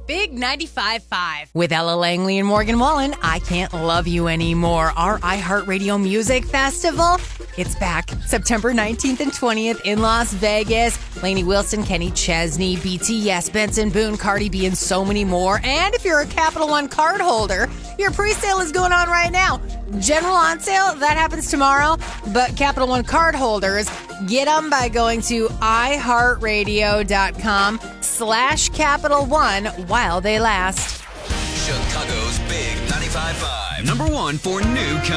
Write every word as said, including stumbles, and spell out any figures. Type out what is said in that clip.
Big ninety-five point five. With Ella Langley and Morgan Wallen, I Can't Love You Anymore. Our iHeartRadio Music Festival. It's back September nineteenth and twentieth in Las Vegas. Lainey Wilson, Kenny Chesney, B T S, Benson Boone, Cardi B, and so many more. And if you're a Capital One card holder, your pre-sale is going on right now. General on sale, that happens tomorrow. But Capital One card holders, get them by going to iHeartRadio.com slash Capital One while they last. Chicago's Big ninety-five point five. Number one for new country.